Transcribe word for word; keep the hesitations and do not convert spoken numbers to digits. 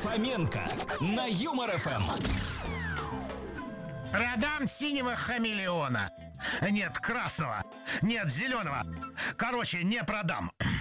Фоменко на Юмор эф эм. Продам синего хамелеона. Нет, красного. Нет, зеленого. Короче, не продам.